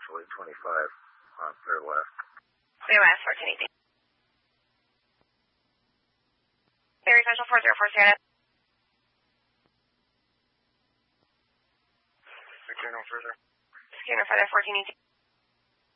Special 825 on clear west. Clear west, 1418. Berry Special 404 Sierra. Scanner further. Scanner further, 1418.